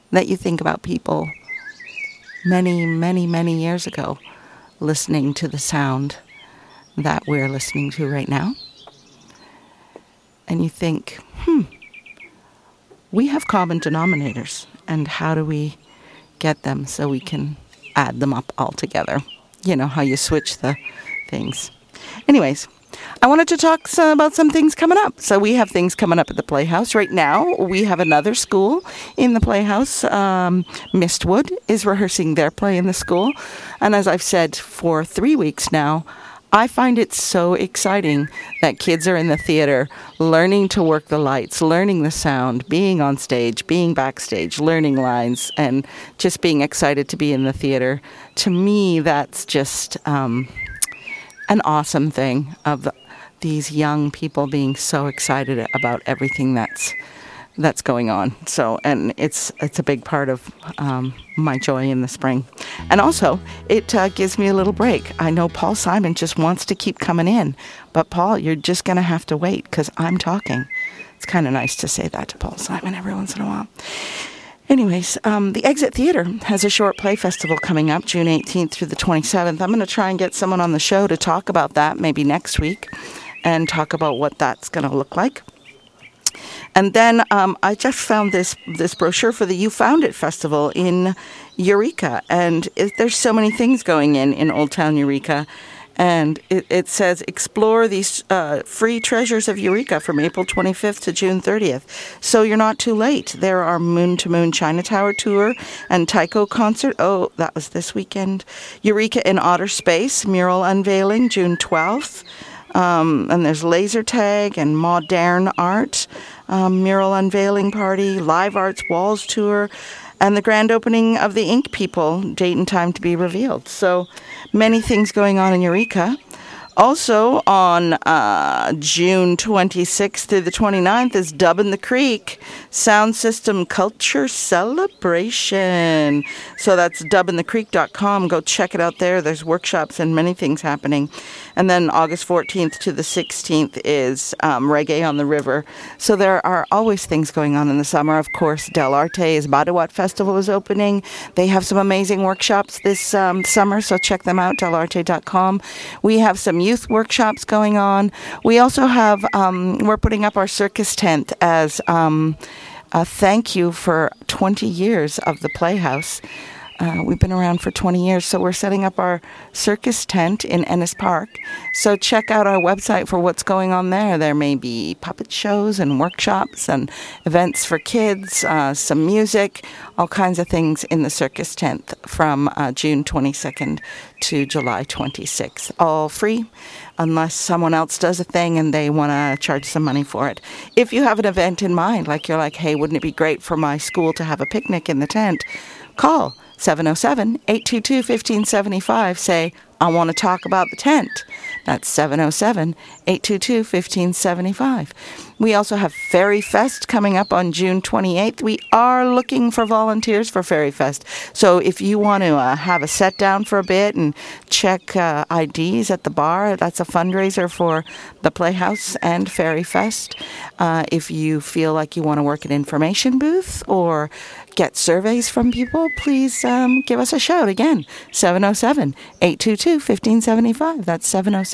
that you think about people many, many, many years ago listening to the sound that we're listening to right now. And you think, we have common denominators, and how do we get them so we can add them up all together? You know, how you switch the things. Anyways, I wanted to talk about some things coming up. So we have things coming up at the Playhouse. Right now, we have another school in the Playhouse. Mistwood is rehearsing their play in the school. And as I've said for 3 weeks now, I find it so exciting that kids are in the theater learning to work the lights, learning the sound, being on stage, being backstage, learning lines, and just being excited to be in the theater. To me, that's just an awesome thing of these young people being so excited about everything that's going on. So, and it's a big part of my joy in the spring. And also, it gives me a little break. I know Paul Simon just wants to keep coming in, but Paul, you're just going to have to wait because I'm talking. It's kind of nice to say that to Paul Simon every once in a while. Anyways, the Exit Theatre has a short play festival coming up June 18th through the 27th. I'm going to try and get someone on the show to talk about that maybe next week and talk about what that's going to look like. And then I just found this brochure for the You Found It Festival in Eureka. And there's so many things going in Old Town Eureka. And it says, explore these free treasures of Eureka from April 25th to June 30th. So you're not too late. There are Moon to Moon China Tower Tour and Taiko concert. Oh, that was this weekend. Eureka in Otter Space, mural unveiling, June 12th. And there's laser tag and modern art, mural unveiling party, live arts walls tour, and the grand opening of the Ink People, date and time to be revealed. So many things going on in Eureka. Also on June 26th through the 29th is Dub in the Creek Sound System Culture Celebration. So that's dubinthecreek.com. Go check it out there. There's workshops and many things happening. And then August 14th to the 16th is Reggae on the River. So there are always things going on in the summer. Of course, Del Arte's Badawat Festival is opening. They have some amazing workshops this summer, so check them out, delarte.com. We have some youth workshops going on. We also have, we're putting up our circus tent as a thank you for 20 years of the Playhouse. We've been around for 20 years, so we're setting up our circus tent in Ennis Park. So check out our website for what's going on there. There may be puppet shows and workshops and events for kids, some music, all kinds of things in the circus tent from June 22nd to July 26th. All free, unless someone else does a thing and they want to charge some money for it. If you have an event in mind, like you're like, hey, wouldn't it be great for my school to have a picnic in the tent? Call 707-822-1575. Say, I want to talk about the tent. That's 707-822-1575. We also have Fairy Fest coming up on June 28th. We are looking for volunteers for Fairy Fest. So if you want to have a set down for a bit and check IDs at the bar, that's a fundraiser for the Playhouse and Fairy Fest. If you feel like you want to work an information booth or get surveys from people, please give us a shout again. 707-822-1575. That's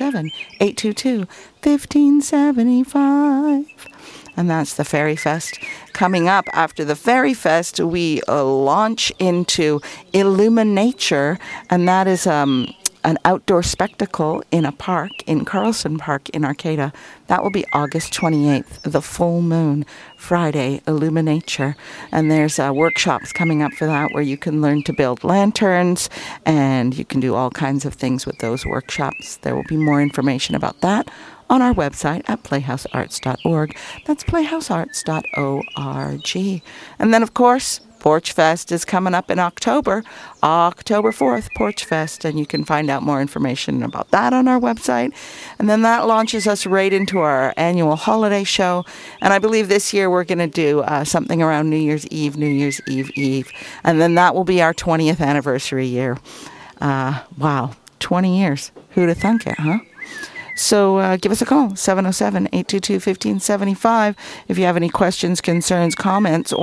707-822-1575. And that's the Fairy Fest. Coming up after the Fairy Fest, we launch into Illuminature, and that is an outdoor spectacle in a park, in Carlson Park in Arcata. That will be August 28th, the full moon, Friday, Illuminature. And there's workshops coming up for that where you can learn to build lanterns, and you can do all kinds of things with those workshops. There will be more information about that on our website at playhousearts.org. That's playhousearts.org. And then, of course, Porch Fest is coming up in October 4th, Porch Fest, and you can find out more information about that on our website. And then that launches us right into our annual holiday show. And I believe this year we're going to do something around New Year's Eve. And then that will be our 20th anniversary year. Wow, 20 years. Who'd have thunk it, huh? So give us a call, 707-822-1575, if you have any questions, concerns, comments,